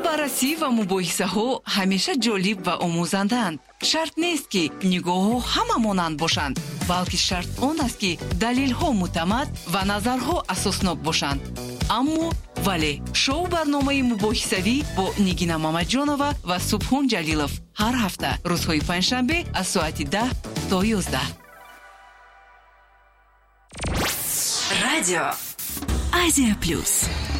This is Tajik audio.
баррасӣ ва мубоҳисаҳо ҳамеша ҷолиб ва омӯзанданд. шарт нест ки нигоҳҳо ҳама монанд бошанд, балки шарт он аст ки далелҳо муътамад ва назарҳо асоснок бошанд. аммо вале шоу барномаи мубоҳисавӣ бо Нигина Мамаҷонова ва Субҳон Ҷалилов ҳар ҳафта рӯзҳои панҷшанбе аз соати 10 то 11. Радио Азия Плюс.